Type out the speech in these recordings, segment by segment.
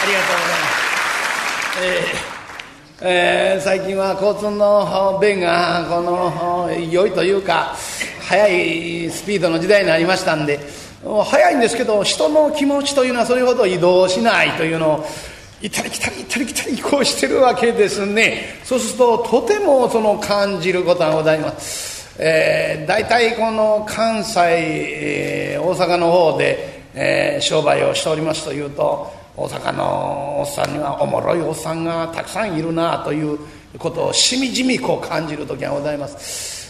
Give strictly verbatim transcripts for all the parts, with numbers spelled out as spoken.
ありがとうございます。えーえー、最近は交通の便がこの良いというか速いスピードの時代になりましたんで、速いんですけど人の気持ちというのはそれほど移動しないというのを行ったり来たり行ったり来たりこうしてるわけですね。そうするととてもその感じることがございます。えー、大体この関西、えー、大阪の方で、えー、商売をしておりますというと、大阪のおっさんにはおもろいおっさんがたくさんいるなということをしみじみこう感じる時がございます。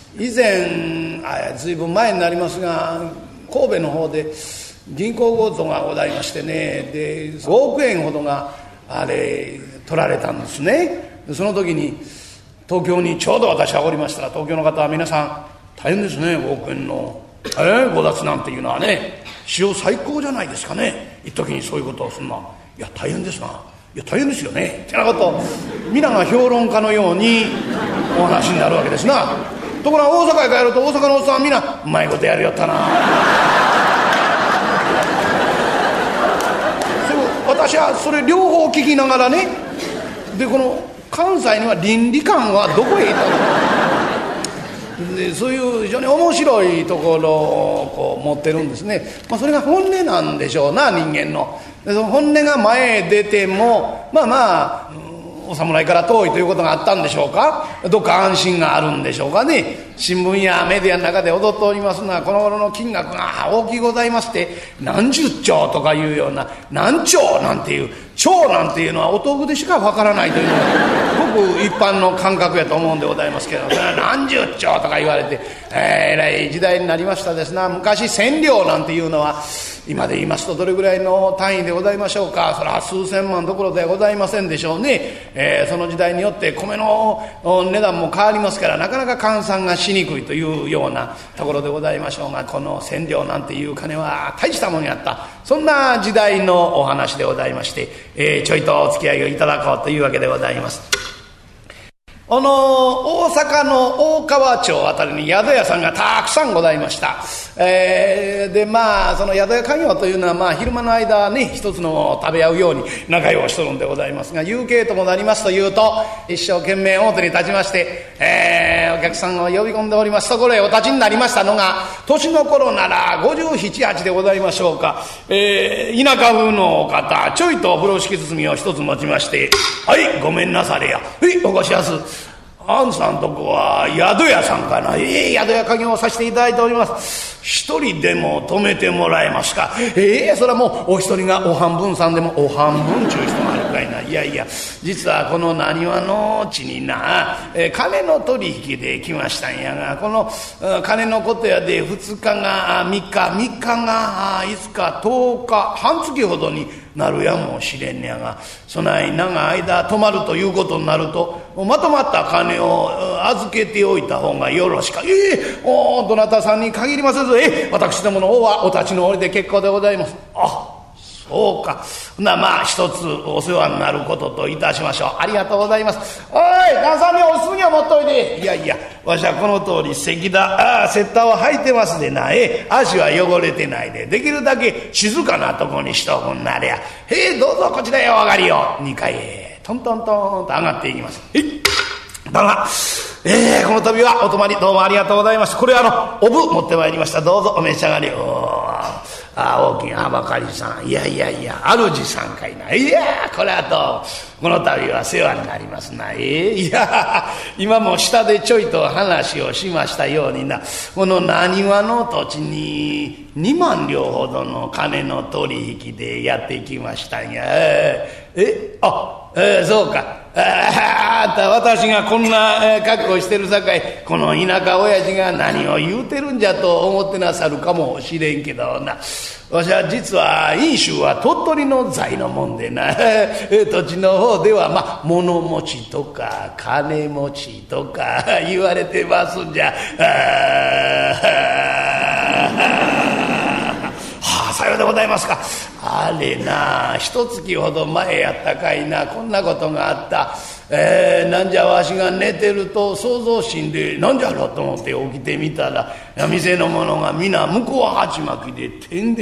以前あずいぶん前になりますが、神戸の方で銀行強盗がございましてね、でごおくえんほどがあれ取られたんですね。でその時に東京にちょうど私がおりましたら、東京の方は皆さん大変ですね、ごおくえんの、えー、強奪なんていうのはね史上最高じゃないですかね、一時にそういうことをするのは。いや大変ですな、いや大変ですよねってなことを皆が評論家のようにお話になるわけですな。ところが大阪へ帰ると大阪のおっさんは皆うまいことやるよったなそう私はそれ両方聞きながらね、でこの関西には倫理観はどこへ行ったので、そういう非常に面白いところをこう持ってるんですね。まあ、それが本音なんでしょうな、人間の。でその本音が前へ出てもまあまあ、うん、お侍から遠いということがあったんでしょうか、どっか安心があるんでしょうかね。新聞やメディアの中で踊っておりますのは、この頃の金額が大きいございまして、何十兆とかいうような、何兆なんていう兆なんていうのはお豆腐でしかわからないというのがごく一般の感覚やと思うんでございますけど、それは何十兆とか言われて、えー、えらい時代になりましたですな。昔千両なんていうのは今で言いますとどれぐらいの単位でございましょうか。それは数千万どころではございませんでしょうね。えー、その時代によって米の値段も変わりますから、なかなか換算がしにくいというようなところでございましょうが、この千両なんていう金は大したものやった、そんな時代のお話でございまして、えー、ちょいとお付き合いをいただこうというわけでございます。あの大阪の大川町あたりに宿屋さんがたくさんございました。えー、でまあその宿屋家業というのはまあ昼間の間ね一つの食べ合うように仲良くしとるんでございますが、夕景ともなりますというと一生懸命表に立ちまして、えー、お客さんを呼び込んでおりますところへお立ちになりましたのが、年の頃ならごじゅうなな、はちでございましょうか。えー、田舎風のお方、ちょいと風呂敷包みを一つ持ちまして、はいごめんなされや、はいお越しやす、あんさんとこは宿屋さんかな。ええー、宿屋家業をさせていただいております。一人でも泊めてもらえますか。ええー、それはもうお一人がお半分さんでもお半分ちゅう人もあるかいな。いやいや実はこのなにわの地にな、えー、金の取引で来ましたんやが、この金のことやでふつかがみっか、みっかがいつか、とおか、半月ほどになるやもしれんねやが、そない長い間泊まるということになるとまとまった金を預けておいた方がよろしか。ええー、おどなたさんに限りませず、え私どもの方はお立ちの折で結構でございます。あそうか、なまあ一つお世話になることといたしましょう。ありがとうございます。おい旦さんにおすぎを持っといて。いやいやわしはこの通り石田ああセッターを履いてますでな、え足は汚れてないで、できるだけ静かなとこにしとくんなれや。へえどうぞこちらへお上がりよ。にかいへトントントンと上がっていきます。えいだが、えー、この度はお泊まりどうもありがとうございました。これあのおぶ持ってまいりました。どうぞお召し上がり。おあ大きなばかりさん、いやいやいや主さんかいな。いやこれはとこの度は世話になりますな。えー、いや今も下でちょいと話をしましたようにな、このなにわの土地ににまん両ほどの金の取引でやってきましたんや。えー、えあえー、そうか。ああ私がこんな格好してるさかい、この田舎親父が何を言うてるんじゃと思ってなさるかもしれんけどな、わしは実は飲酒は鳥取の在のもんでな土地の方ではまあ物持ちとか金持ちとか言われてますんじゃ。はあさようでございますか。あれな一月ほど前やったかいな、こんなことがあった。えー、なんじゃわしが寝てると想像心でなんじゃろうと思って起きてみたら、店の者が皆向こう鉢巻きでてんで